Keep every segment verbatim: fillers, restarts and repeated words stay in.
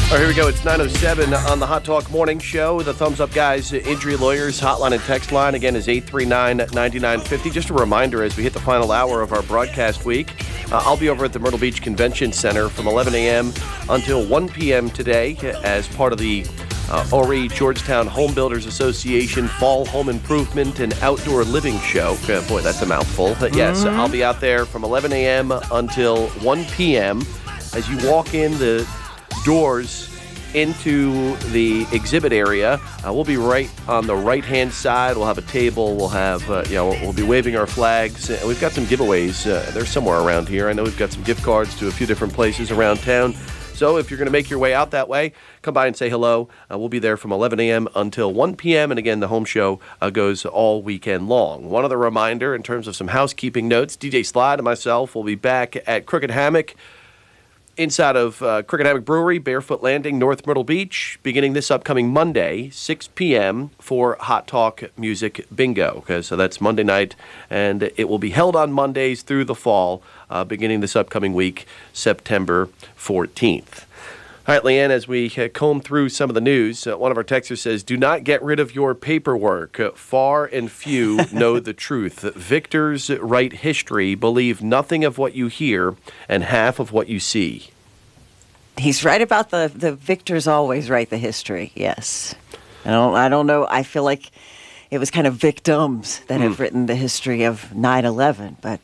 All right, here we go. It's nine oh seven on the Hot Talk Morning Show. The Thumbs Up Guys Injury Lawyers hotline and text line, again, is eight three nine, nine nine five zero. Just a reminder, as we hit the final hour of our broadcast week, uh, I'll be over at the Myrtle Beach Convention Center from eleven a.m. until one p.m. today as part of the uh, O R E Georgetown Home Builders Association Fall Home Improvement and Outdoor Living Show. Uh, boy, that's a mouthful. But yes, mm-hmm. I'll be out there from eleven a.m. until one p.m. As you walk in the doors into the exhibit area, uh, we'll be right on the right-hand side. We'll have a table. We'll have, uh, you know, we'll be waving our flags. Uh, we've got some giveaways. Uh, they're somewhere around here. I know we've got some gift cards to a few different places around town. So if you're going to make your way out that way, come by and say hello. Uh, we'll be there from eleven a.m. until one p.m. And again, the home show uh, goes all weekend long. One other reminder in terms of some housekeeping notes, D J Slide and myself will be back at Crooked Hammock inside of uh, Crooked Hammock Brewery, Barefoot Landing, North Myrtle Beach, beginning this upcoming Monday, six p.m. for Hot Talk Music Bingo. Okay, so that's Monday night, and it will be held on Mondays through the fall, uh, beginning this upcoming week, September fourteenth. All right, Leanne, as we uh, comb through some of the news, uh, one of our texters says, do not get rid of your paperwork. Uh, far and few know the truth. Victors write history, believe nothing of what you hear, and half of what you see. He's right about the, the victors always write the history, yes. I don't, I don't know, I feel like it was kind of victims that mm. have written the history of nine eleven, but...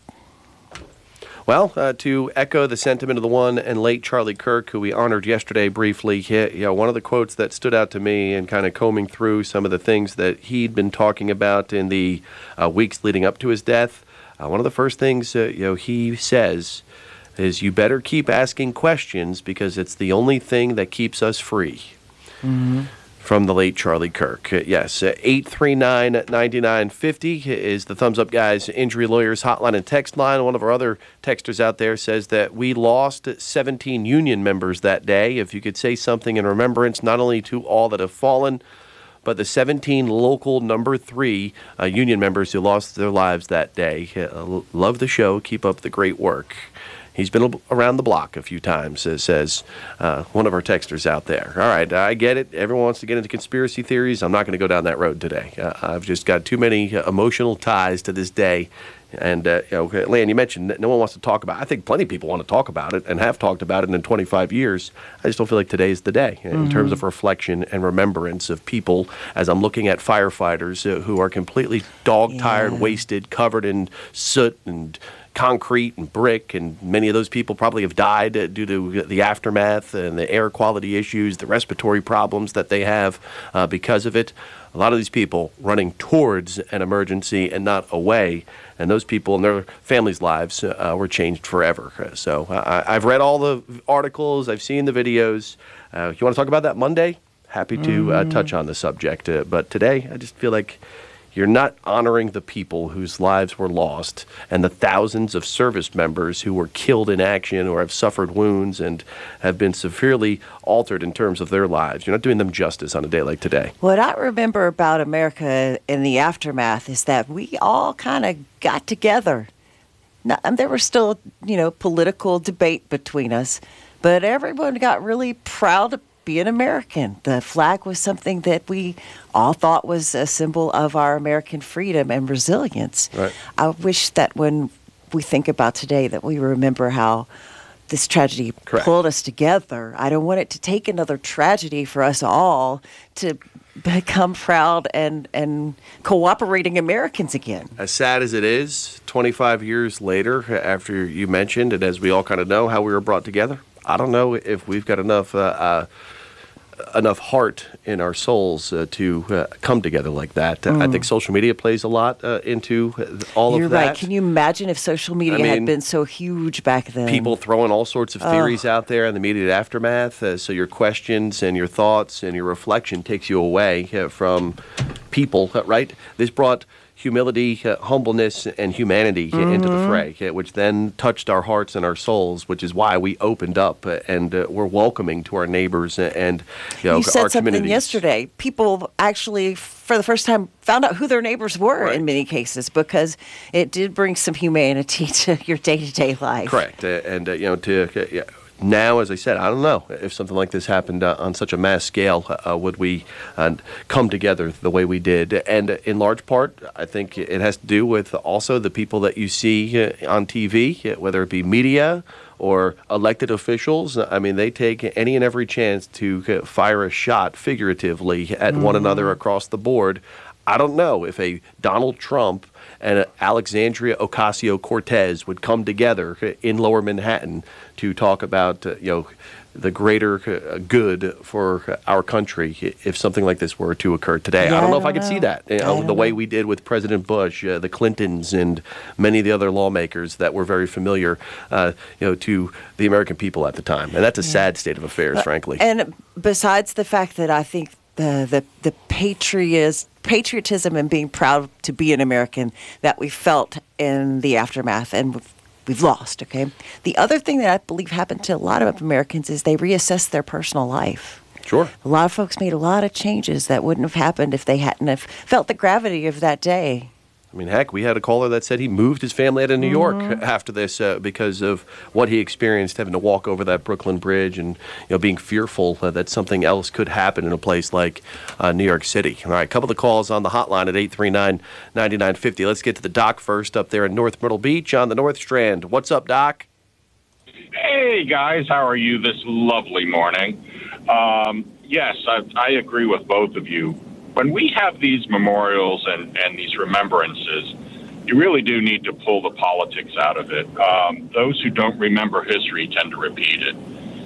Well, uh, to echo the sentiment of the one and late Charlie Kirk, who we honored yesterday briefly, he, you know, one of the quotes that stood out to me and kind of combing through some of the things that he'd been talking about in the uh, weeks leading up to his death, uh, one of the first things uh, you know he says is, you better keep asking questions because it's the only thing that keeps us free. Mm-hmm. From the late Charlie Kirk. Uh, yes, uh, eight three nine, nine nine five zero is the Thumbs Up Guys Injury Lawyers hotline and text line. One of our other texters out there says that we lost seventeen union members that day. If you could say something in remembrance not only to all that have fallen, but the seventeen local number three uh, union members who lost their lives that day. Uh, love the show. Keep up the great work. He's been around the block a few times, uh, says uh, one of our texters out there. All right, I get it. Everyone wants to get into conspiracy theories. I'm not going to go down that road today. Uh, I've just got too many uh, emotional ties to this day. And, uh, you know, Lan, you mentioned that no one wants to talk about it. I think plenty of people want to talk about it and have talked about it in twenty-five years. I just don't feel like today's the day in mm-hmm. terms of reflection and remembrance of people, as I'm looking at firefighters uh, who are completely dog-tired, yeah. wasted, covered in soot and concrete and brick, and many of those people probably have died due to the aftermath and the air quality issues, the respiratory problems that they have uh, because of it. A lot of these people running towards an emergency and not away, and those people and their families' lives uh, were changed forever. So uh, I've read all the articles, I've seen the videos. Uh, you want to talk about that Monday? Happy to uh, touch on the subject. Uh, but today, I just feel like you're not honoring the people whose lives were lost and the thousands of service members who were killed in action or have suffered wounds and have been severely altered in terms of their lives. You're not doing them justice on a day like today. What I remember about America in the aftermath is that we all kind of got together. Now, and there was still, you know, political debate between us, but everyone got really proud to be an American. The flag was something that we all thought was a symbol of our American freedom and resilience. Right. I wish that when we think about today that we remember how this tragedy Correct. pulled us together. I don't want it to take another tragedy for us all to become proud and, and cooperating Americans again. As sad as it is, twenty-five years later, after you mentioned, and as we all kind of know how we were brought together, I don't know if we've got enough uh, uh, enough heart in our souls uh, to uh, come together like that. Mm. I think social media plays a lot uh, into all You're of that. You're right. Can you imagine if social media I mean, had been so huge back then? People throwing all sorts of theories oh. out there in the immediate aftermath. Uh, so your questions and your thoughts and your reflection takes you away uh, from people, uh, right? This brought humility, uh, humbleness, and humanity mm-hmm. into the fray, uh, which then touched our hearts and our souls, which is why we opened up uh, and uh, we're welcoming to our neighbors and you know, you said our something communities. Yesterday. People actually, for the first time, found out who their neighbors were right. in many cases because it did bring some humanity to your day-to-day life. Correct, uh, and uh, you know to. Uh, yeah. now, as I said, I don't know if something like this happened uh, on such a mass scale, uh, would we uh, come together the way we did? And in large part, I think it has to do with also the people that you see uh, on T V, whether it be media or elected officials. I mean, they take any and every chance to uh, fire a shot figuratively at mm-hmm. one another across the board. I don't know if a Donald Trump and Alexandria Ocasio-Cortez would come together in Lower Manhattan to talk about, uh, you know, the greater uh, good for our country if something like this were to occur today. Yeah, I don't know I if I don't could know. see that, you know, the way we did with President Bush, uh, the Clintons, and many of the other lawmakers that were very familiar, uh, you know, to the American people at the time. And that's a yeah. sad state of affairs, frankly. And besides the fact that I think the the the patriotism, patriotism and being proud to be an American that we felt in the aftermath, and we've, we've lost, okay? The other thing that I believe happened to a lot of Americans is they reassessed their personal life. Sure. A lot of folks made a lot of changes that wouldn't have happened if they hadn't have felt the gravity of that day. I mean, heck, we had a caller that said he moved his family out of New York mm-hmm. after this uh, because of what he experienced, having to walk over that Brooklyn Bridge and, you know, being fearful uh, that something else could happen in a place like uh, New York City. All right, a couple of calls on the hotline at eight three nine, nine nine five zero. Let's get to the Doc first up there in North Myrtle Beach on the North Strand. What's up, Doc? Hey, guys. How are you this lovely morning? Um, yes, I, I agree with both of you. When we have these memorials and, and these remembrances, you really do need to pull the politics out of it. Um, those who don't remember history tend to repeat it.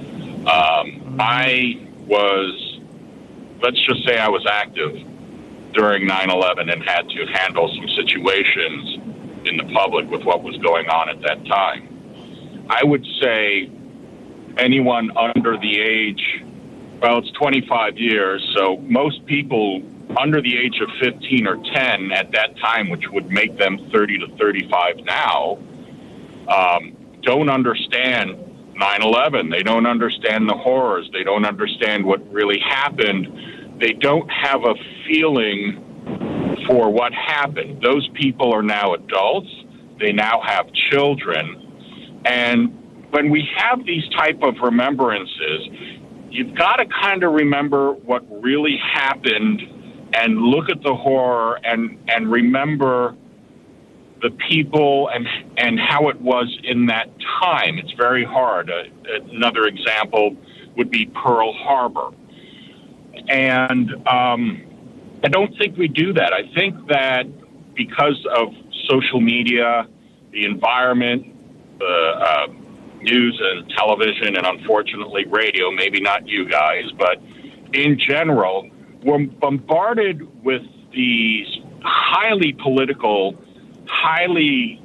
Um, I was, let's just say I was active during nine eleven and had to handle some situations in the public with what was going on at that time. I would say anyone under the age, well, it's twenty-five years, so most people under the age of fifteen or ten at that time, which would make them thirty to thirty-five now, um, don't understand nine eleven. They don't understand the horrors. They don't understand what really happened. They don't have a feeling for what happened. Those people are now adults. They now have children. And when we have these type of remembrances, you've got to kind of remember what really happened and look at the horror and, and remember the people and and how it was in that time. It's very hard. Uh, another example would be Pearl Harbor. And um, I don't think we do that. I think that because of social media, the environment, the uh, news and television, and unfortunately radio, maybe not you guys, but in general, we're bombarded with these highly political, highly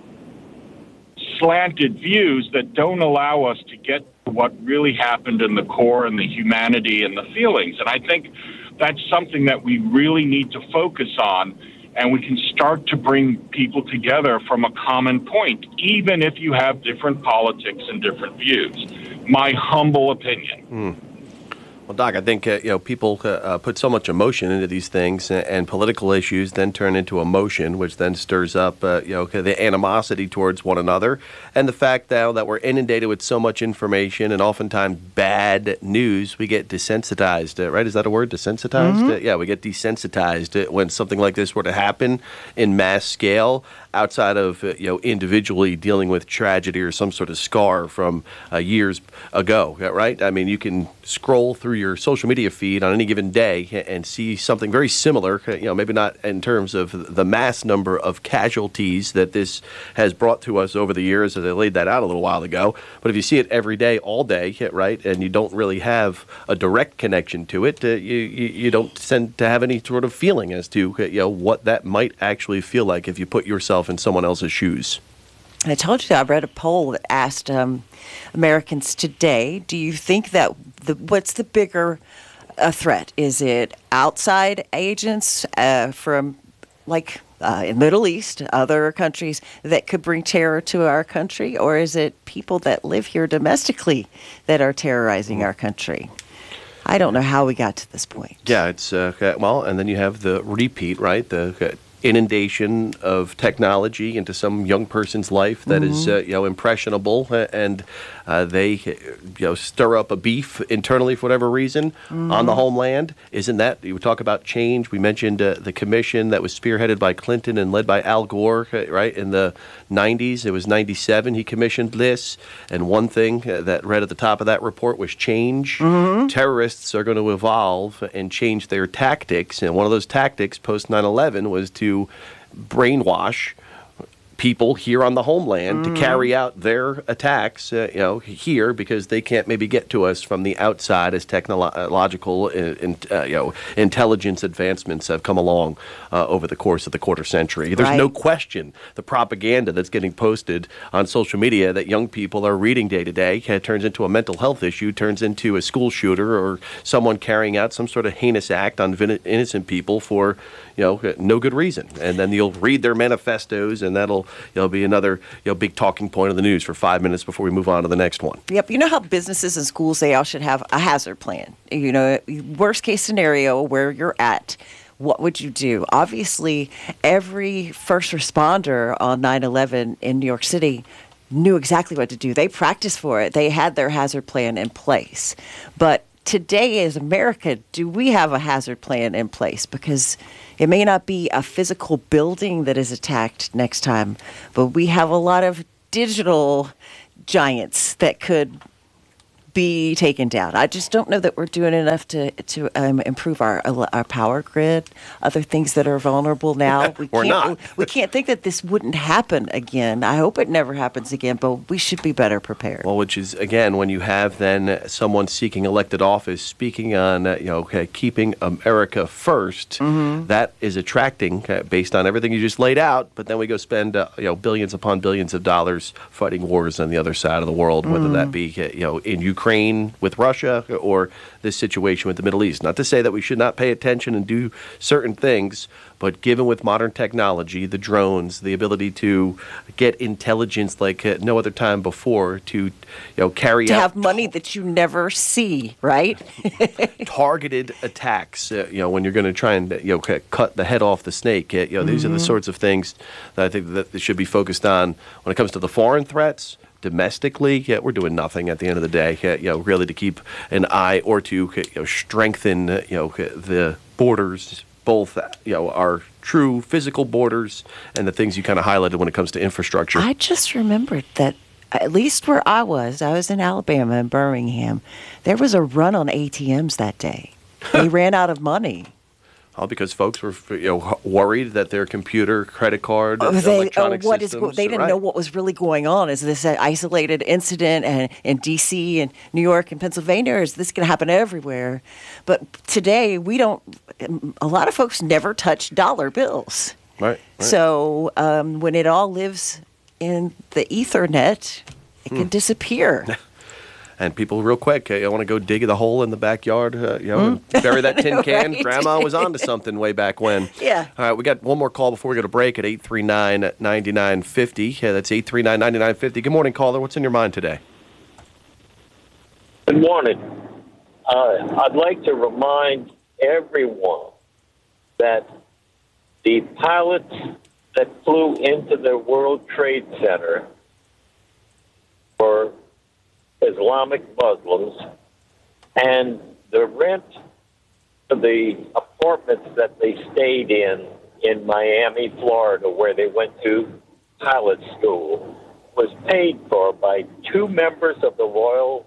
slanted views that don't allow us to get to what really happened in the core and the humanity and the feelings. And I think that's something that we really need to focus on, and we can start to bring people together from a common point, even if you have different politics and different views. My humble opinion. Mm. Well, Doc, I think uh, you know people uh, put so much emotion into these things, and, and political issues then turn into emotion, which then stirs up uh, you know the animosity towards one another, and the fact now that we're inundated with so much information and oftentimes bad news, we get desensitized. Uh, right? Is that a word? Desensitized? Mm-hmm. Uh, yeah, we get desensitized uh, when something like this were to happen in mass scale, outside of uh, you know individually dealing with tragedy or some sort of scar from uh, years ago. Right? I mean, you can scroll through your social media feed on any given day and see something very similar, you know, maybe not in terms of the mass number of casualties that this has brought to us over the years, as I laid that out a little while ago. But if you see it every day, all day, right, and you don't really have a direct connection to it, uh, you, you you don't tend to have any sort of feeling as to, you know, what that might actually feel like if you put yourself in someone else's shoes. I told you that I read a poll that asked um, Americans today, do you think that the what's the bigger uh, threat? Is it outside agents uh, from, like, uh, in Middle East, other countries that could bring terror to our country, or is it people that live here domestically that are terrorizing our country? I don't know how we got to this point. Yeah, it's, uh, well, and then you have the repeat, right? The uh, inundation of technology into some young person's life that mm-hmm. is uh, you know impressionable, uh, and uh, they you know stir up a beef internally for whatever reason mm-hmm. on the homeland. Isn't that, you talk about change? We mentioned uh, the commission that was spearheaded by Clinton and led by Al Gore, uh, right in the nineties. It was ninety-seven he commissioned this, and one thing uh, that read at the top of that report was change. Mm-hmm. Terrorists are going to evolve and change their tactics, and one of those tactics post nine eleven was to brainwash people here on the homeland mm-hmm. to carry out their attacks, uh, you know, here, because they can't maybe get to us from the outside as technological and uh, you know intelligence advancements have come along uh, over the course of the quarter century. There's right. no question the propaganda that's getting posted on social media that young people are reading day to day turns into a mental health issue, turns into a school shooter or someone carrying out some sort of heinous act on vin- innocent people for you know no good reason, and then you'll read their manifestos, and that'll It'll be another you know, big talking point of the news for five minutes before we move on to the next one. Yep. You know how businesses and schools, they all should have a hazard plan. You know, worst case scenario where you're at, what would you do? Obviously, every first responder on nine eleven in New York City knew exactly what to do. They practiced for it. They had their hazard plan in place. But today, as America, do we have a hazard plan in place? Because it may not be a physical building that is attacked next time, but we have a lot of digital giants that could be taken down. I just don't know that we're doing enough to to um, improve our our power grid. Other things that are vulnerable now. We We're can't, not. we can't think that this wouldn't happen again. I hope it never happens again, but we should be better prepared. Well, which is, again, when you have then someone seeking elected office speaking on, uh, you know, okay, keeping America first, mm-hmm. that is attracting uh, based on everything you just laid out. But then we go spend, uh, you know, billions upon billions of dollars fighting wars on the other side of the world, whether mm. that be, uh, you know, in Ukraine with Russia or this situation with the Middle East. Not to say that we should not pay attention and do certain things, but given with modern technology, the drones, the ability to get intelligence like uh, no other time before, to you know carry to out have money that you never see, right? targeted attacks. Uh, you know when you're going to try and you know c- cut the head off the snake. Uh, you know these mm-hmm. are the sorts of things that I think that should be focused on when it comes to the foreign threats. Domestically, yeah, we're doing nothing at the end of the day. Yeah, you know, really to keep an eye or to you know, strengthen you know the borders. Both, you know, our true physical borders and the things you kind of highlighted when it comes to infrastructure. I just remembered that at least where I was, I was in Alabama, in Birmingham, there was a run on A T Ms that day. They ran out of money. All because folks were you know worried that their computer, credit card, oh, they, electronic oh, what systems. Is, they didn't right. know what was really going on. Is this an isolated incident and in D C and New York and Pennsylvania, or is this going to happen everywhere? But today, we don't. A lot of folks never touch dollar bills. Right. right. So um, when it all lives in the Ethernet, it can hmm. disappear. And people, real quick, I want to go dig the hole in the backyard, uh, you know, mm. and bury that tin can. Right. Grandma was onto something way back when. Yeah. All right, we got one more call before we go to break at eight three nine, nine nine five zero. Yeah, that's eight three nine, nine nine five zero. Good morning, caller. What's in your mind today? Good morning. Uh, I'd like to remind everyone that the pilots that flew into the World Trade Center were Islamic Muslims, and the rent of the apartments that they stayed in in Miami, Florida, where they went to pilot school, was paid for by two members of the royal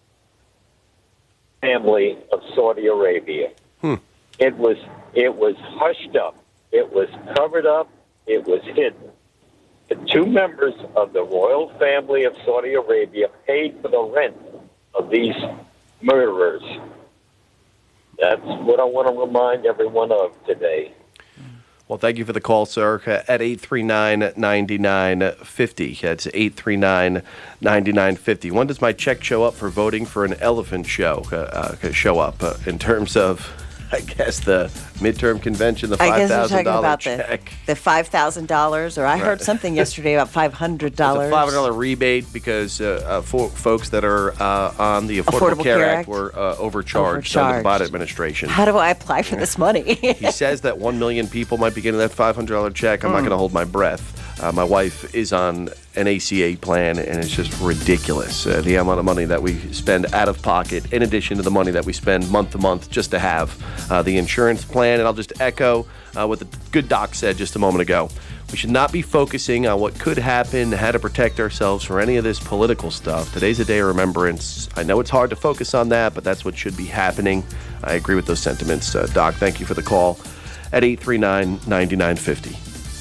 family of Saudi Arabia. Hmm. It was it was hushed up. It was covered up. It was hidden. The two members of the royal family of Saudi Arabia paid for the rent of these murderers. That's what I want to remind everyone of today. Well, thank you for the call, sir, at eight three nine, nine nine five zero. That's eight three nine, nine nine five zero. When does my check show up for voting for an elephant show uh, uh, show up uh, in terms of I guess the midterm convention, the I five guess we're thousand talking dollar about check. the, the five thousand dollars, or I heard Right. something yesterday about five hundred It's dollars. a five hundred dollar rebate because uh, uh, for folks that are uh, on the Affordable, Affordable Care, Care Act Act were uh, overcharged, under the Overcharged. Biden administration. How do I apply for this money? He says that one million people might be getting that five hundred dollar check. I'm not going to hold my breath. Uh, my wife is on an A C A plan, and it's just ridiculous. Uh, the amount of money that we spend out of pocket, in addition to the money that we spend month to month just to have uh, the insurance plan. And I'll just echo uh, what the good doc said just a moment ago. We should not be focusing on what could happen, how to protect ourselves for any of this political stuff. Today's a day of remembrance. I know it's hard to focus on that, but that's what should be happening. I agree with those sentiments. Uh, Doc, thank you for the call at eight three nine, nine nine five zero.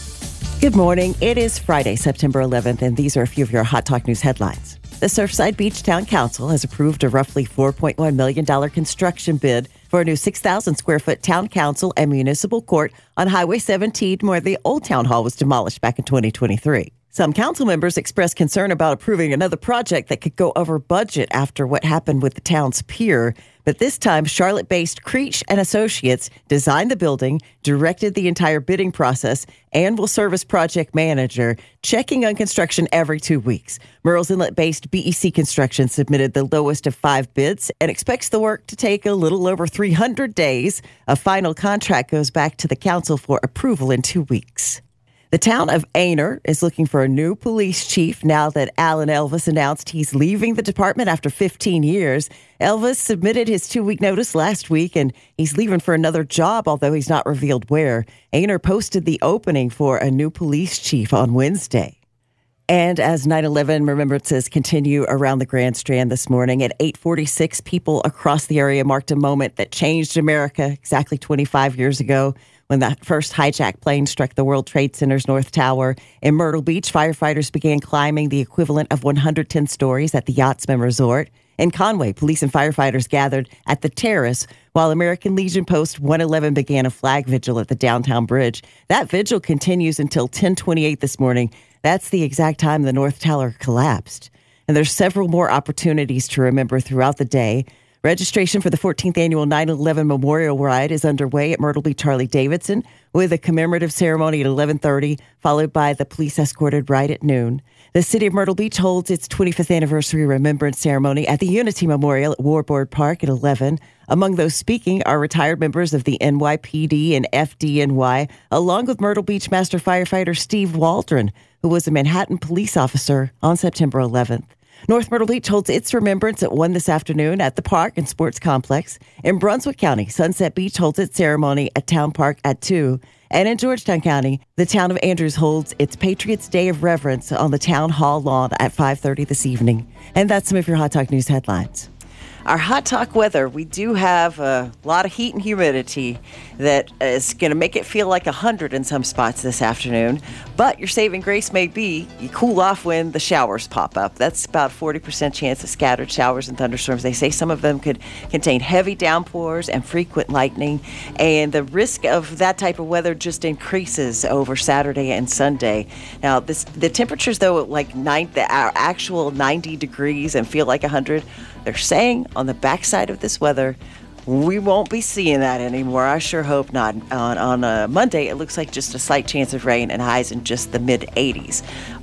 Good morning. It is Friday, September eleventh, and these are a few of your Hot Talk News headlines. The Surfside Beach Town Council has approved a roughly four point one million dollars construction bid for a new six thousand square foot town council and municipal court on Highway seventeen, where the old town hall was demolished back in twenty twenty-three. Some council members expressed concern about approving another project that could go over budget after what happened with the town's pier. But this time, Charlotte-based Creech and Associates designed the building, directed the entire bidding process, and will serve as project manager, checking on construction every two weeks. Murrells Inlet-based B E C Construction submitted the lowest of five bids and expects the work to take a little over three hundred days. A final contract goes back to the council for approval in two weeks. The town of Aynor is looking for a new police chief now that Alan Elvis announced he's leaving the department after fifteen years. Elvis submitted his two-week notice last week, and he's leaving for another job, although he's not revealed where. Aynor posted the opening for a new police chief on Wednesday. And as nine eleven remembrances continue around the Grand Strand this morning, at eight forty-six, people across the area marked a moment that changed America exactly twenty-five years ago. When the first hijacked plane struck the World Trade Center's North Tower. In Myrtle Beach, firefighters began climbing the equivalent of one hundred ten stories at the Yachtsman Resort. In Conway, police and firefighters gathered at the Terrace, while American Legion Post one eleven began a flag vigil at the downtown bridge. That vigil continues until ten twenty-eight this morning. That's the exact time the North Tower collapsed. And there's several more opportunities to remember throughout the day. Registration for the fourteenth Annual nine eleven Memorial Ride is underway at Myrtle Beach Harley-Davidson with a commemorative ceremony at eleven thirty, followed by the police-escorted ride at noon. The city of Myrtle Beach holds its twenty-fifth anniversary remembrance ceremony at the Unity Memorial at Warboard Park at eleven. Among those speaking are retired members of the N Y P D and F D N Y, along with Myrtle Beach Master Firefighter Steve Waldron, who was a Manhattan police officer on September eleventh. North Myrtle Beach holds its remembrance at one this afternoon at the Park and Sports Complex. In Brunswick County, Sunset Beach holds its ceremony at Town Park at two. And in Georgetown County, the town of Andrews holds its Patriots Day of Reverence on the Town Hall lawn at five thirty this evening. And that's some of your Hot Talk News headlines. Our Hot Talk weather, we do have a lot of heat and humidity that is going to make it feel like one hundred in some spots this afternoon. But your saving grace may be you cool off when the showers pop up. That's about forty percent chance of scattered showers and thunderstorms. They say some of them could contain heavy downpours and frequent lightning. And the risk of that type of weather just increases over Saturday and Sunday. Now, this, the temperatures, though, like nine, the our actual ninety degrees and feel like one hundred, they're saying on the backside of this weather, we won't be seeing that anymore. I sure hope not. On, on a Monday, it looks like just a slight chance of rain and highs in just the mid eighties.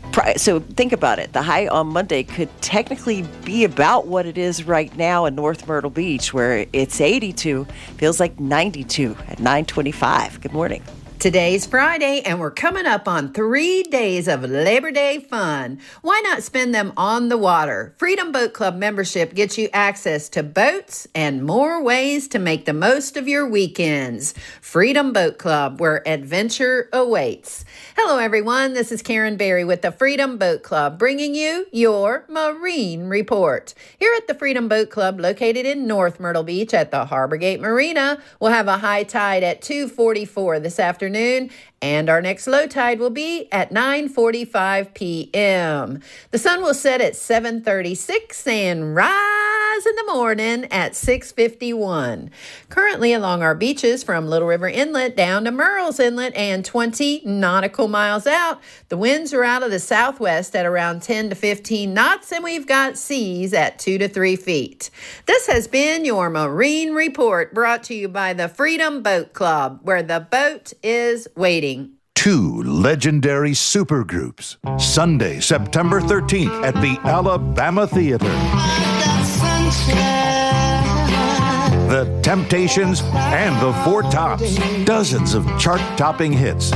So think about it. The high on Monday could technically be about what it is right now in North Myrtle Beach, where it's eighty-two, feels like ninety-two at nine twenty-five. Good morning. Today's Friday, and we're coming up on three days of Labor Day fun. Why not spend them on the water? Freedom Boat Club membership gets you access to boats and more ways to make the most of your weekends. Freedom Boat Club, where adventure awaits. Hello, everyone. This is Karen Berry with the Freedom Boat Club, bringing you your Marine Report. Here at the Freedom Boat Club, located in North Myrtle Beach at the Harbor Gate Marina, we'll have a high tide at two forty-four this afternoon. And our next low tide will be at nine forty-five p.m. The sun will set at seven thirty-six and rise sunrise in the morning at six fifty-one. Currently along our beaches from Little River Inlet down to Murrells Inlet and twenty nautical miles out, the winds are out of the southwest at around ten to fifteen knots, and we've got seas at two to three feet. This has been your Marine Report, brought to you by the Freedom Boat Club, where the boat is waiting. Two legendary supergroups. Sunday, September thirteenth at the Alabama Theater. The Temptations and the Four Tops. Dozens of chart-topping hits.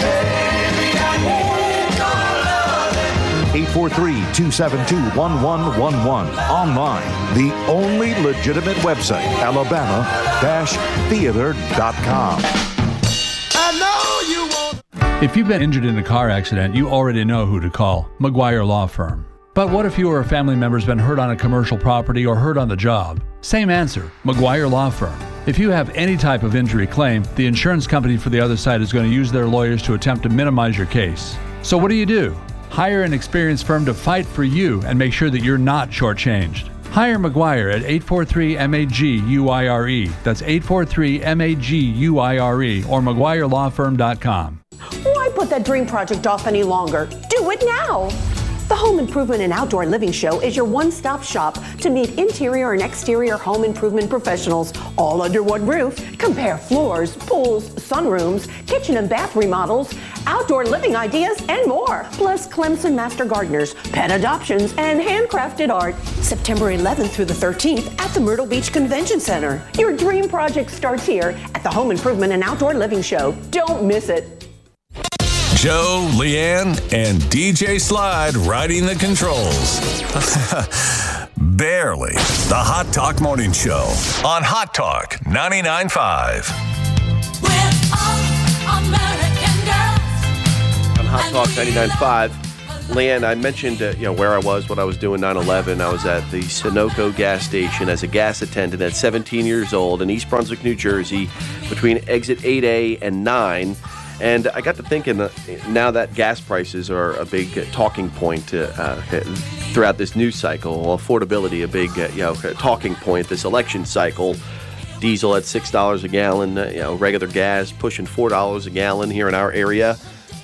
eight four three, two seven two, one one one one. Online, the only legitimate website, alabama dash theater dot com. I know you won't. If you've been injured in a car accident, you already know who to call. McGuire Law Firm. But what if you or a family member's been hurt on a commercial property or hurt on the job? Same answer, McGuire Law Firm. If you have any type of injury claim, the insurance company for the other side is going to use their lawyers to attempt to minimize your case. So what do you do? Hire an experienced firm to fight for you and make sure that you're not shortchanged. Hire McGuire at eight four three M A G U I R E. That's eight four three M A G U I R E or McGuire Law Firm dot com. Why put that dream project off any longer? Do it now! The Home Improvement and Outdoor Living Show is your one-stop shop to meet interior and exterior home improvement professionals all under one roof. Compare floors, pools, sunrooms, kitchen and bath remodels, outdoor living ideas, and more. Plus Clemson Master Gardeners, pet adoptions, and handcrafted art. September eleventh through the thirteenth at the Myrtle Beach Convention Center. Your dream project starts here at the Home Improvement and Outdoor Living Show. Don't miss it. Joe, Leanne, and D J Slide riding the controls. Barely. The Hot Talk Morning Show on Hot Talk ninety-nine point five. On Hot Talk ninety-nine point five. Leanne, I mentioned uh, you know where I was, what I was doing nine eleven. I was at the Sunoco gas station as a gas attendant at seventeen years old in East Brunswick, New Jersey, between exit eight A and nine. And I got to thinking, uh, now that gas prices are a big uh, talking point uh, uh, throughout this news cycle, well, affordability a big uh, you know talking point this election cycle. Diesel at six dollars a gallon, uh, you know, regular gas pushing four dollars a gallon here in our area.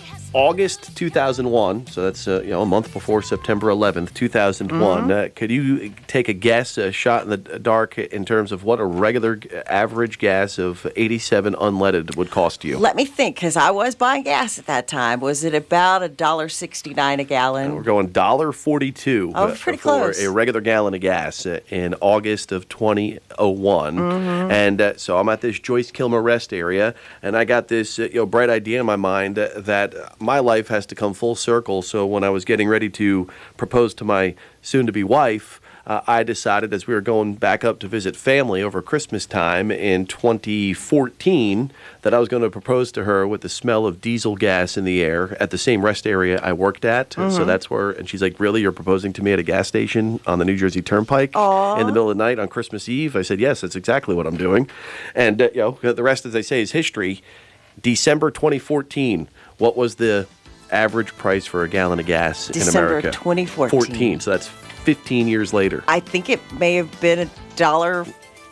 August two thousand one, so that's uh, you know a month before September eleventh, two thousand one. Mm-hmm. Uh, could you take a guess, a shot in the dark, in terms of what a regular average gas of eighty-seven unleaded would cost you? Let me think, because I was buying gas at that time. Was it about one dollar sixty-nine a gallon? And we're going one dollar forty-two. Oh, pretty for close. a regular gallon of gas uh, in August of twenty oh one. Mm-hmm. And uh, so I'm at this Joyce Kilmer Rest area, and I got this uh, you know bright idea in my mind uh, that my life has to come full circle. So when I was getting ready to propose to my soon-to-be wife, uh, I decided, as we were going back up to visit family over Christmas time in twenty fourteen, that I was going to propose to her with the smell of diesel gas in the air at the same rest area I worked at. Mm-hmm. So that's where, and she's like, really, you're proposing to me at a gas station on the New Jersey Turnpike Aww. In the middle of the night on Christmas Eve? I said, yes, that's exactly what I'm doing. And, uh, you know, the rest, as they say, is history. December twenty fourteen. What was the average price for a gallon of gas December in America? December twenty fourteen. fourteen, so that's fifteen years later. I think it may have been a dollar,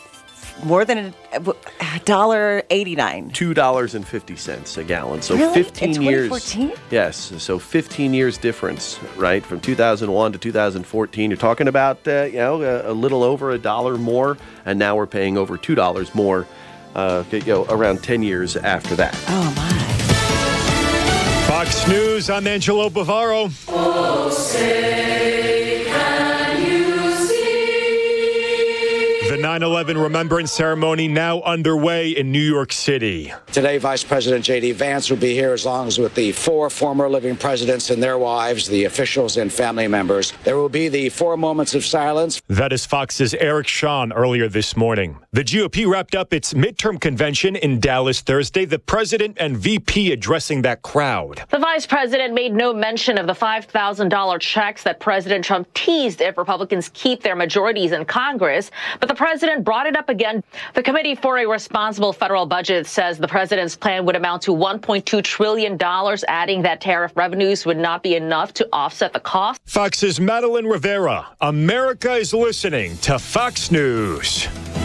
more than a dollar eighty-nine. Two dollars and fifty cents a gallon. So really? fifteen in years. twenty fourteen? Yes. So fifteen years difference, right? From two thousand one to two thousand fourteen. You're talking about uh, you know a, a little over a dollar more, and now we're paying over two dollars more. Uh, you know, around ten years after that. Oh my. Fox News, I'm Angelo Bavaro. Oh, say, can you see? The nine eleven Remembrance Ceremony now underway in New York City. Today, Vice President J D. Vance will be here, as long as with the four former living presidents and their wives, the officials and family members. There will be the four moments of silence. That is Fox's Eric Shawn earlier this morning. The G O P wrapped up its midterm convention in Dallas Thursday. The president and V P addressing that crowd. The vice president made no mention of the five thousand dollars checks that President Trump teased if Republicans keep their majorities in Congress. But the president president brought it up again. The Committee for a Responsible Federal Budget says the president's plan would amount to one point two trillion dollars, adding that tariff revenues would not be enough to offset the cost. Fox's Madeline Rivera. America is listening to Fox News.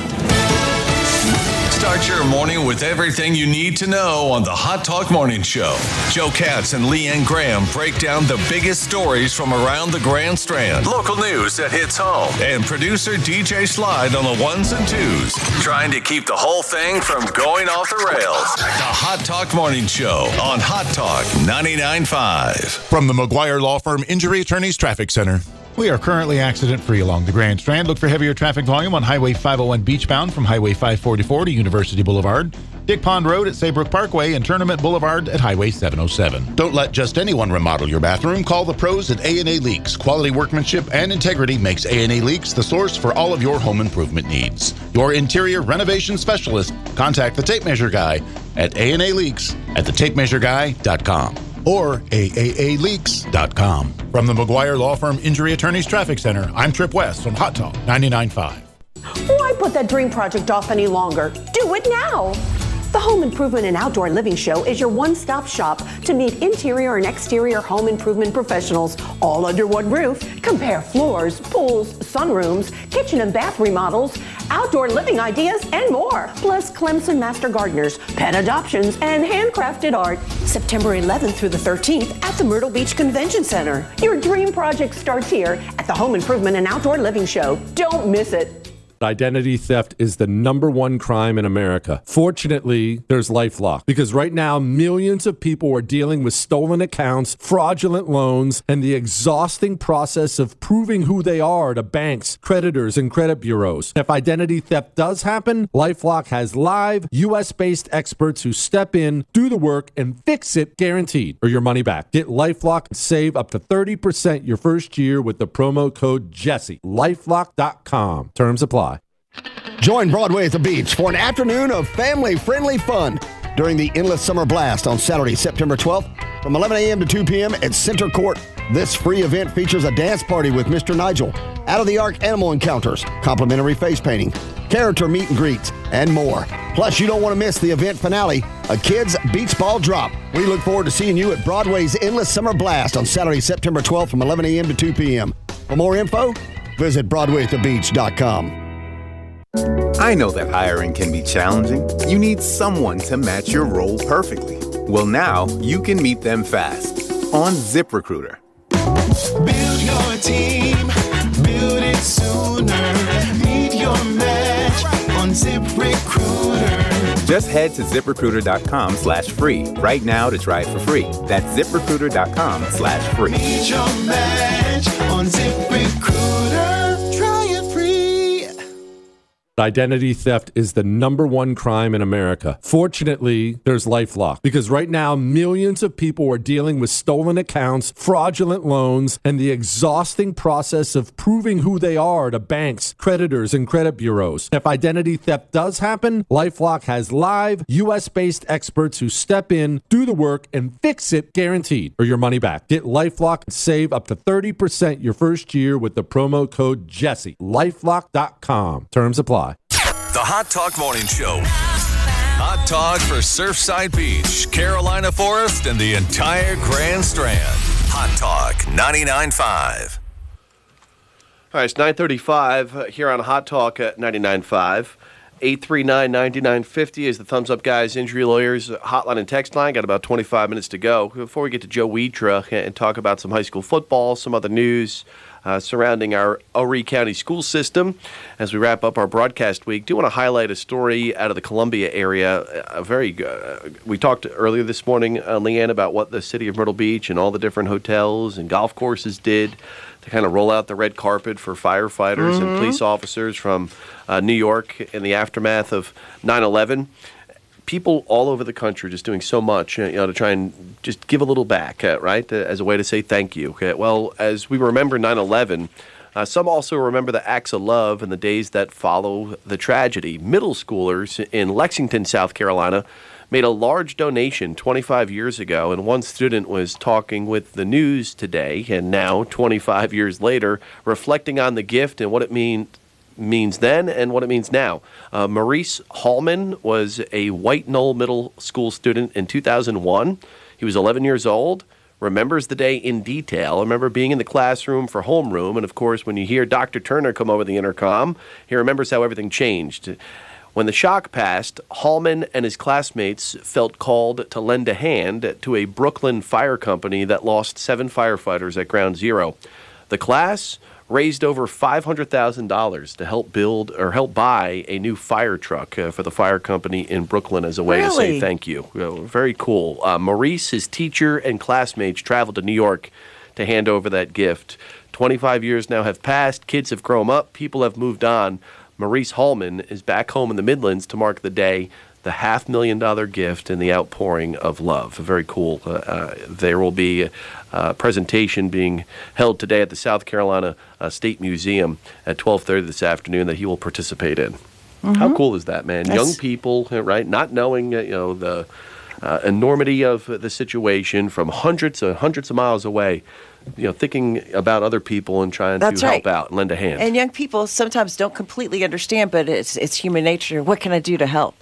Start your morning with everything you need to know on the Hot Talk Morning Show. Joe Katz and Leanne Graham break down the biggest stories from around the Grand Strand. Local news that hits home. And producer D J Slide on the ones and twos. Trying to keep the whole thing from going off the rails. The Hot Talk Morning Show on Hot Talk ninety-nine point five. From the McGuire Law Firm Injury Attorneys Traffic Center. We are currently accident-free along the Grand Strand. Look for heavier traffic volume on Highway five oh one beachbound from Highway five forty-four to University Boulevard, Dick Pond Road at Saybrook Parkway, and Tournament Boulevard at Highway seven oh seven. Don't let just anyone remodel your bathroom. Call the pros at A and A Leaks. Quality workmanship and integrity makes A and A Leaks the source for all of your home improvement needs. Your interior renovation specialist. Contact the Tape Measure Guy at A and A Leaks at the tape measure guy dot com. or A A A leaks dot com. From the McGuire Law Firm Injury Attorneys Traffic Center, I'm Trip West on Hot Talk ninety-nine point five. Why put that dream project off any longer? Do it now! The Home Improvement and Outdoor Living Show is your one-stop shop to meet interior and exterior home improvement professionals all under one roof. Compare floors, pools, sunrooms, kitchen and bath remodels, outdoor living ideas, and more. Plus Clemson Master Gardeners, pet adoptions, and handcrafted art. September eleventh through the thirteenth at the Myrtle Beach Convention Center. Your dream project starts here at the Home Improvement and Outdoor Living Show. Don't miss it. Identity theft is the number one crime in America. Fortunately, there's LifeLock, because right now millions of people are dealing with stolen accounts, fraudulent loans, and the exhausting process of proving who they are to banks, creditors, and credit bureaus. If identity theft does happen, LifeLock has live U S-based experts who step in, do the work, and fix it guaranteed, or your money back. Get LifeLock and save up to thirty percent your first year with the promo code Jesse. LifeLock dot com. Terms apply. Join Broadway at the Beach for an afternoon of family-friendly fun during the Endless Summer Blast on Saturday, September twelfth from eleven a.m. to two p.m. at Center Court. This free event features a dance party with Mister Nigel, out-of-the-arc animal encounters, complimentary face painting, character meet and greets, and more. Plus, you don't want to miss the event finale, a kids' beach ball drop. We look forward to seeing you at Broadway's Endless Summer Blast on Saturday, September twelfth from eleven a.m. to two p.m. For more info, visit broadway at the beach dot com. I know that hiring can be challenging. You need someone to match your role perfectly. Well, now you can meet them fast on ZipRecruiter. Build your team, build it sooner. Meet your match on ZipRecruiter. Just head to ZipRecruiter.com slash free right now to try it for free. That's ZipRecruiter.com slash free. Meet your match on ZipRecruiter. Try it free. Identity theft is the number one crime in America. Fortunately, there's LifeLock, because right now millions of people are dealing with stolen accounts, fraudulent loans, and the exhausting process of proving who they are to banks, creditors, and credit bureaus. If identity theft does happen, LifeLock has live U S-based experts who step in, do the work, and fix it guaranteed, or your money back. Get LifeLock and save up to thirty percent your first year with the promo code Jesse. LifeLock dot com. Terms apply. The Hot Talk Morning Show. Hot Talk for Surfside Beach, Carolina Forest, and the entire Grand Strand. Hot Talk ninety-nine point five. All right, it's nine thirty-five here on Hot Talk at ninety-nine point five. eight three nine, nine nine five zero is the Thumbs Up Guys Injury Lawyers hotline and text line. Got about twenty-five minutes to go before we get to Joe Weitra and talk about some high school football, some other news uh, surrounding our Horry County school system. As we wrap up our broadcast week, do want to highlight a story out of the Columbia area. A very uh, we talked earlier this morning, uh, Leanne, about what the city of Myrtle Beach and all the different hotels and golf courses did to kind of roll out the red carpet for firefighters mm-hmm. and police officers from uh, New York in the aftermath of nine eleven. People all over the country just doing so much, you know, to try and just give a little back, uh, right, uh, as a way to say thank you. Okay? Well, as we remember nine eleven, uh, some also remember the acts of love and the days that follow the tragedy. Middle schoolers in Lexington, South Carolina, made a large donation twenty-five years ago, and one student was talking with the news today, and now, twenty-five years later, reflecting on the gift and what it mean, means then and what it means now. Uh, Maurice Hallman was a White Knoll Middle School student in two thousand one. He was eleven years old, remembers the day in detail. I remember being in the classroom for homeroom, and of course, when you hear Doctor Turner come over the intercom, he remembers how everything changed. When the shock passed, Hallman and his classmates felt called to lend a hand to a Brooklyn fire company that lost seven firefighters at Ground Zero. The class raised over five hundred thousand dollars to help build or help buy a new fire truck uh, for the fire company in Brooklyn as a way to say Really? thank you. Uh, very cool. Uh, Maurice, his teacher, and classmates traveled to New York to hand over that gift. twenty-five years now have passed. Kids have grown up. People have moved on. Maurice Hallman is back home in the Midlands to mark the day, the half million dollar gift and the outpouring of love. Very cool. Uh, uh, there will be a presentation being held today at the South Carolina uh, State Museum at twelve thirty this afternoon that he will participate in. Mhm. How cool is that, man? That's- Young people, uh, right, not knowing uh, you know the uh, enormity of the situation from hundreds and hundreds of miles away, you know, thinking about other people and trying That's to help right. out and lend a hand. And young people sometimes don't completely understand, but it's it's human nature. What can I do to help?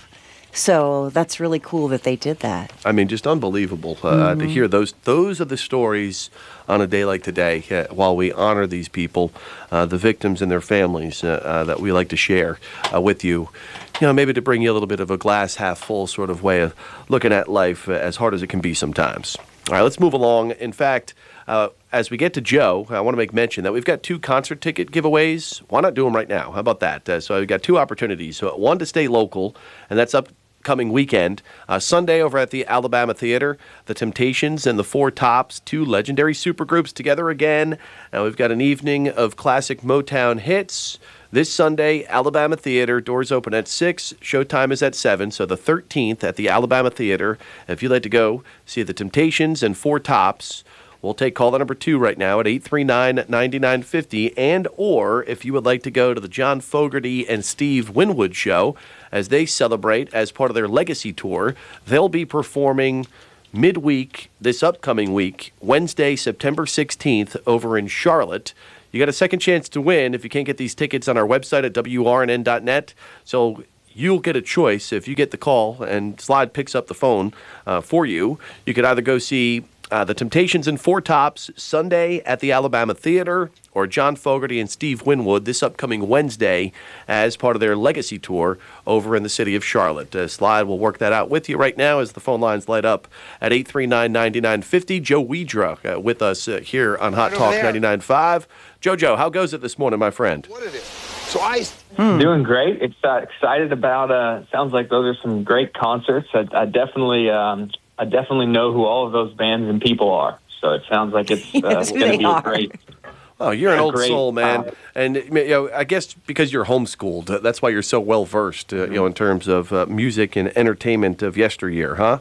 So that's really cool that they did that. I mean, just unbelievable uh, to Mhm. hear those. Those are the stories on a day like today, uh, while we honor these people, uh, the victims and their families uh, uh, that we like to share uh, with you. You know, maybe to bring you a little bit of a glass half full sort of way of looking at life, uh, as hard as it can be sometimes. All right, let's move along. In fact, uh, as we get to Joe, I want to make mention that we've got two concert ticket giveaways. Why not do them right now? How about that? Uh, so we've got two opportunities. So one to stay local, and that's up. Coming weekend, uh, Sunday over at the Alabama Theater, the Temptations and the Four Tops, two legendary supergroups together again. Now we've got an evening of classic Motown hits. This Sunday, Alabama Theater, doors open at six, showtime is at seven, so the thirteenth at the Alabama Theater. If you'd like to go see the Temptations and Four Tops, we'll take caller number two right now at eight three nine, nine nine five zero, and or if you would like to go to the John Fogerty and Steve Winwood show as they celebrate as part of their Legacy Tour. They'll be performing midweek this upcoming week, Wednesday, September sixteenth, over in Charlotte. You got a second chance to win if you can't get these tickets on our website at W R N N dot net. So you'll get a choice if you get the call and Slide picks up the phone uh, for you. You could either go see Uh, the Temptations and Four Tops Sunday at the Alabama Theater, or John Fogerty and Steve Winwood this upcoming Wednesday as part of their Legacy Tour over in the city of Charlotte. Uh, Slide will work that out with you right now as the phone lines light up at eight three nine, nine nine five zero. Joe Wedra uh, with us uh, here on Hot Right over Talk there. ninety-nine point five. Jojo, how goes it this morning, my friend? So I doing great. It's uh, excited about. Uh, sounds like those are some great concerts. I, I definitely, um, I definitely know who all of those bands and people are. So it sounds like it's uh, Yes, going to they be are. a great. Oh, you're an a old great soul, man, time. and you know, I guess because you're homeschooled, uh, that's why you're so well versed, uh, you know, in terms of uh, music and entertainment of yesteryear, huh?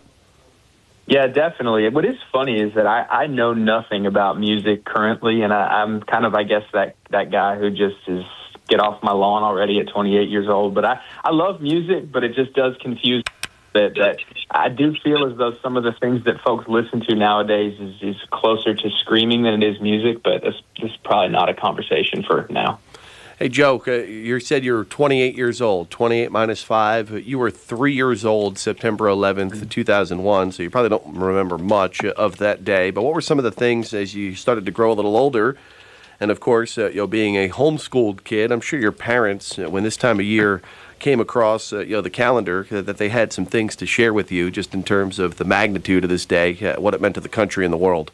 Yeah, definitely. What is funny is that I, I know nothing about music currently, and I, I'm kind of, I guess, that that guy who just is get off my lawn already at twenty-eight years old. But I, I love music, but it just does confuse that, that I do feel as though some of the things that folks listen to nowadays is, is closer to screaming than it is music, but this, this is probably not a conversation for now. Hey, Joe, uh, you said you're twenty-eight years old. twenty-eight minus five. You were three years old September eleventh, two thousand one, so you probably don't remember much of that day. But what were some of the things as you started to grow a little older? And, of course, uh, you know, being a homeschooled kid, I'm sure your parents, uh, when this time of year came across uh, you know, the calendar, uh, that they had some things to share with you just in terms of the magnitude of this day, uh, what it meant to the country and the world.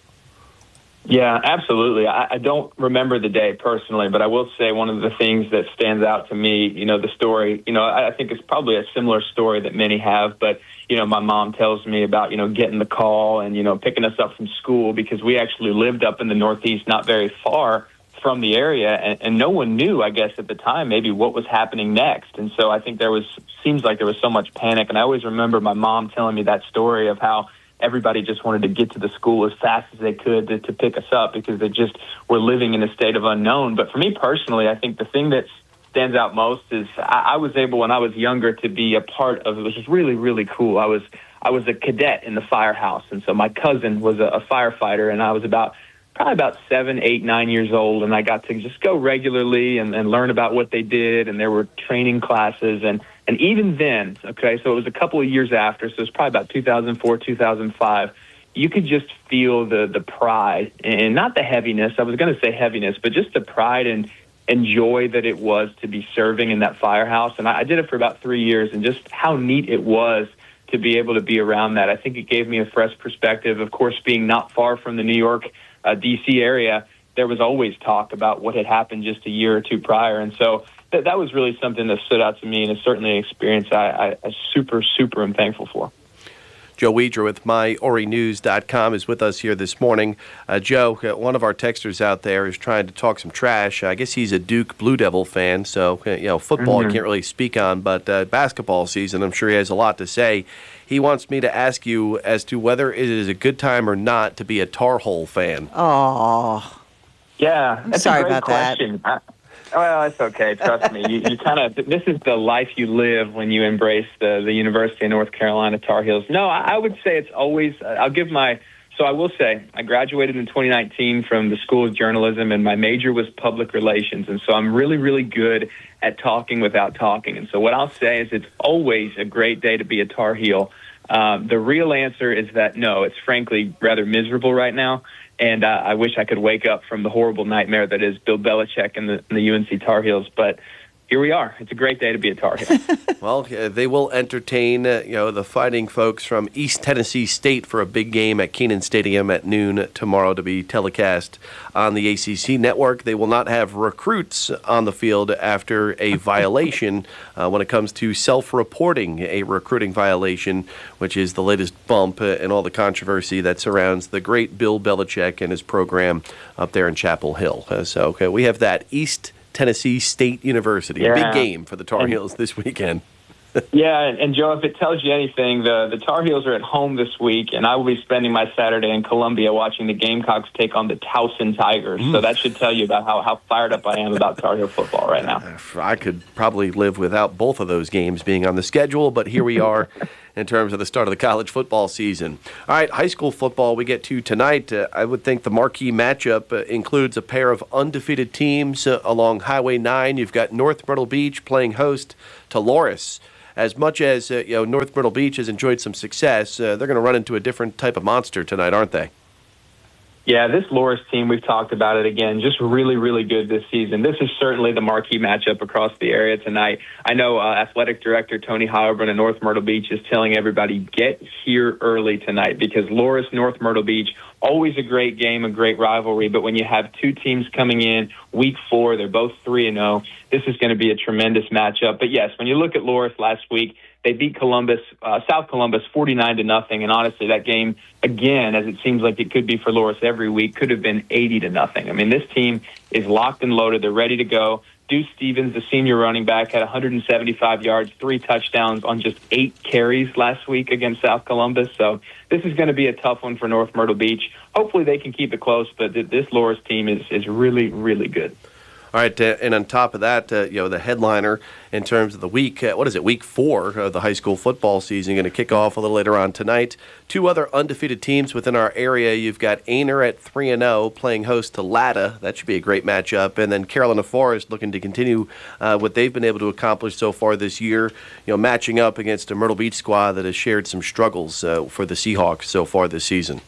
Yeah, absolutely. I, I don't remember the day personally, but I will say one of the things that stands out to me, you know, the story, you know, I, I think it's probably a similar story that many have, but, you know, my mom tells me about, you know, getting the call and, you know, picking us up from school because we actually lived up in the Northeast, not very far from the area, and, and no one knew, I guess, at the time, maybe what was happening next. And so I think there was, seems like there was so much panic. And I always remember my mom telling me that story of how everybody just wanted to get to the school as fast as they could to, to pick us up because they just were living in a state of unknown. But for me personally, I think the thing that stands out most is I, I was able when I was younger to be a part of, it was just really, really cool. I was, I was a cadet in the firehouse. And so my cousin was a, a firefighter, and I was about probably about seven, eight, nine years old, and I got to just go regularly and, and learn about what they did, and there were training classes, and, and even then, okay, so it was a couple of years after, so it was probably about two thousand four, two thousand five, you could just feel the the pride, and not the heaviness, I was going to say heaviness, but just the pride and, and joy that it was to be serving in that firehouse, and I, I did it for about three years, and just how neat it was to be able to be around that. I think it gave me a fresh perspective. Of course, being not far from the New York, uh, D C area, there was always talk about what had happened just a year or two prior. And so th- that was really something that stood out to me, and it's certainly an experience I, I, I super, super am thankful for. Joe Weidra with my ori news dot com is with us here this morning. Uh, Joe, uh, one of our texters out there is trying to talk some trash. I guess he's a Duke Blue Devil fan, so uh, you know football Mm-hmm. I can't really speak on, but uh, basketball season, I'm sure he has a lot to say. He wants me to ask you as to whether it is a good time or not to be a Tar Heel fan. Oh, Yeah, I'm that's sorry a great about that. question. I, well, it's okay. Trust me. You, you kind of this is the life you live when you embrace the the University of North Carolina Tar Heels. No, I, I would say it's always. I'll give my. So I will say I graduated in twenty nineteen from the School of Journalism, and my major was public relations, and so I'm really, really good at talking without talking. And so what I'll say is it's always a great day to be a Tar Heel. Um, the real answer is that no, it's frankly rather miserable right now. And uh, I wish I could wake up from the horrible nightmare that is Bill Belichick and the, and the U N C Tar Heels. But here we are. It's a great day to be a Tar Heel. Well, uh, they will entertain uh, you know the Fighting folks from East Tennessee State for a big game at Kenan Stadium at noon tomorrow to be telecast on the A C C network. They will not have recruits on the field after a violation uh, when it comes to self-reporting a recruiting violation, which is the latest bump uh, in all the controversy that surrounds the great Bill Belichick and his program up there in Chapel Hill. Uh, so okay, we have that East Tennessee State University. Yeah. Big game for the Tar And- Heels this weekend. Yeah, and, and Joe, if it tells you anything, the, the Tar Heels are at home this week, and I will be spending my Saturday in Columbia watching the Gamecocks take on the Towson Tigers. So that should tell you about how, how fired up I am about Tar Heel football right now. I could probably live without both of those games being on the schedule, but here we are in terms of the start of the college football season. All right, high school football we get to tonight. Uh, I would think the marquee matchup uh, includes a pair of undefeated teams uh, along Highway nine. You've got North Myrtle Beach playing host to Loris. As much as uh, you know, North Myrtle Beach has enjoyed some success, uh, they're going to run into a different type of monster tonight, aren't they? Yeah, this Loris team, we've talked about it again, just really, really good this season. This is certainly the marquee matchup across the area tonight. I know uh, Athletic Director Tony Heilbrunn at North Myrtle Beach is telling everybody, get here early tonight because Loris, North Myrtle Beach, always a great game, a great rivalry, but when you have two teams coming in week four, they're both three and oh, this is going to be a tremendous matchup. But yes, when you look at Loris last week, they beat Columbus, uh, South Columbus, forty-nine to nothing. And honestly, that game, again, as it seems like it could be for Loris every week, could have been eighty to nothing. I mean, this team is locked and loaded. They're ready to go. Deuce Stevens, the senior running back, had one hundred seventy-five yards, three touchdowns on just eight carries last week against South Columbus. So this is going to be a tough one for North Myrtle Beach. Hopefully they can keep it close, but th- this Loris team is, is really, really good. All right, uh, and on top of that, uh, you know, the headliner in terms of the week, uh, what is it, week four of the high school football season, going to kick off a little later on tonight. Two other undefeated teams within our area. You've got Aner at three and oh playing host to Latta. That should be a great matchup. And then Carolina Forest looking to continue uh, what they've been able to accomplish so far this year, you know, matching up against a Myrtle Beach squad that has shared some struggles uh, for the Seahawks so far this season.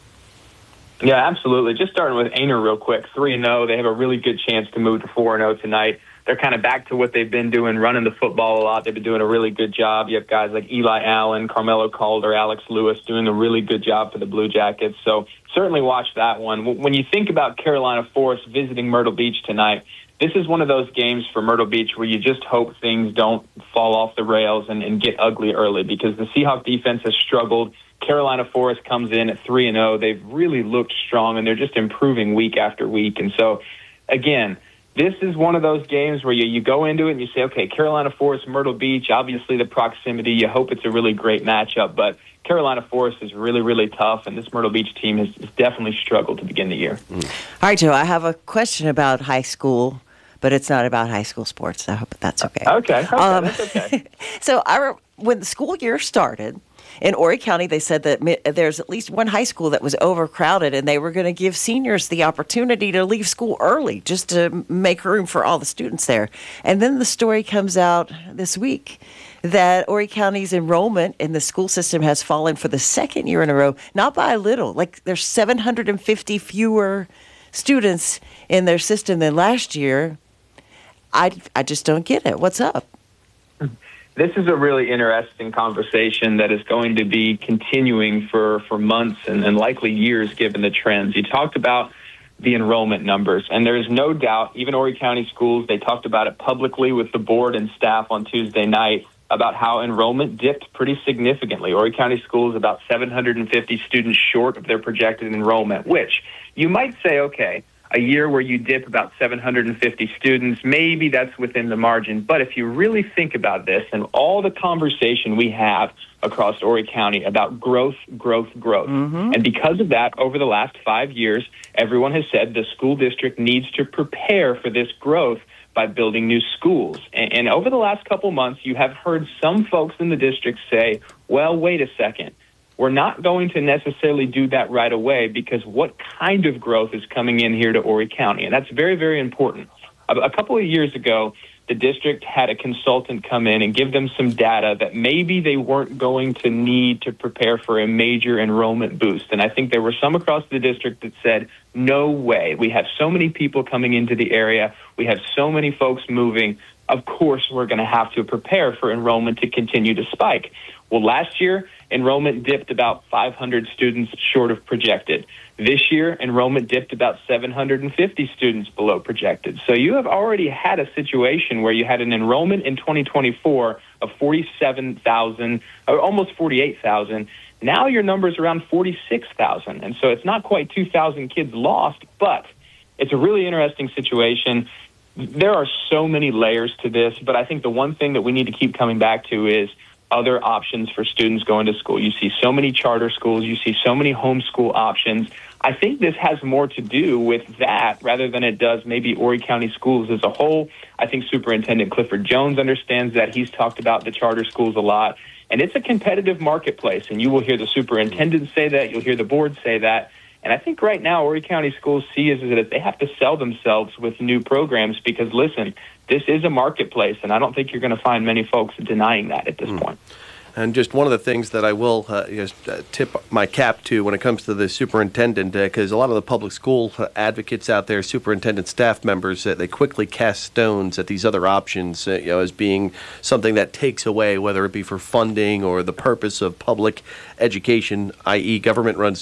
Yeah, absolutely. Just starting with Aner real quick, three and oh. They have a really good chance to move to four and oh tonight. They're kind of back to what they've been doing, running the football a lot. They've been doing a really good job. You have guys like Eli Allen, Carmelo Calder, Alex Lewis doing a really good job for the Blue Jackets. So certainly watch that one. When you think about Carolina Forest visiting Myrtle Beach tonight, this is one of those games for Myrtle Beach where you just hope things don't fall off the rails and, and get ugly early because the Seahawk defense has struggled. Carolina Forest comes in at three and oh. They've really looked strong, and they're just improving week after week. And so, again, this is one of those games where you, you go into it and you say, okay, Carolina Forest, Myrtle Beach, obviously the proximity. You hope it's a really great matchup, but Carolina Forest is really, really tough, and this Myrtle Beach team has, has definitely struggled to begin the year. All right, Joe, I have a question about high school, but it's not about high school sports. I hope that's okay. Okay, okay, Um, that's okay. So I re- when the school year started, In Horry County, they said that mi- there's at least one high school that was overcrowded, and they were going to give seniors the opportunity to leave school early just to make room for all the students there. And then the story comes out this week that Horry County's enrollment in the school system has fallen for the second year in a row, not by a little. Like there's seven hundred fifty fewer students in their system than last year. I, I just don't get it. What's up? This is a really interesting conversation that is going to be continuing for, for months and, and likely years given the trends. You talked about the enrollment numbers, and there is no doubt, even Horry County schools, they talked about it publicly with the board and staff on Tuesday night about how enrollment dipped pretty significantly. Horry County schools about seven hundred fifty students short of their projected enrollment, which you might say, okay, a year where you dip about seven hundred fifty students, maybe that's within the margin. But if you really think about this and all the conversation we have across Horry County about growth, growth, growth, mm-hmm. and because of that, over the last five years, everyone has said the school district needs to prepare for this growth by building new schools. And, and over the last couple months, you have heard some folks in the district say, well, wait a second. We're not going to necessarily do that right away because what kind of growth is coming in here to Horry County? And that's very, very important. A, a couple of years ago, the district had a consultant come in and give them some data that maybe they weren't going to need to prepare for a major enrollment boost. And I think there were some across the district that said, no way. We have so many people coming into the area. We have so many folks moving. Of course, we're going to have to prepare for enrollment to continue to spike. Well, last year, enrollment dipped about five hundred students short of projected. This year, enrollment dipped about seven hundred fifty students below projected. So you have already had a situation where you had an enrollment in twenty twenty-four of forty-seven thousand, or almost forty-eight thousand. Now your number is around forty-six thousand. And so it's not quite two thousand kids lost, but it's a really interesting situation. There are so many layers to this, but I think the one thing that we need to keep coming back to is other options for students going to school. You see so many charter schools. You see so many homeschool options. I think this has more to do with that rather than it does maybe Horry County schools as a whole. I think Superintendent Clifford Jones understands that. He's talked about the charter schools a lot. And it's a competitive marketplace. And you will hear the superintendent say that. You'll hear the board say that. And I think right now Horry County schools see is that they have to sell themselves with new programs because, listen, this is a marketplace, and I don't think you're going to find many folks denying that at this mm. point. And just one of the things that I will uh, just uh, tip my cap to when it comes to the superintendent, because uh, a lot of the public school advocates out there, superintendent staff members, uh, they quickly cast stones at these other options, uh, you know, as being something that takes away, whether it be for funding or the purpose of public education, that is government-run